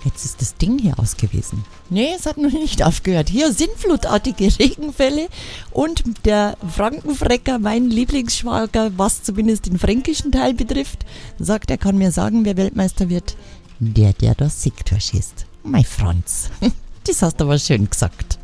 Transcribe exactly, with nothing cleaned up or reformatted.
Jetzt ist das Ding hier aus gewesen. Nee, es hat noch nicht aufgehört. Hier sintflutartige Regenfälle und der Frankenfrecker, mein Lieblingsschwager, was zumindest den fränkischen Teil betrifft, sagt, er kann mir sagen, wer Weltmeister wird. Der, der das Siegtor schießt. Mein Franz. Das hast du aber schön gesagt.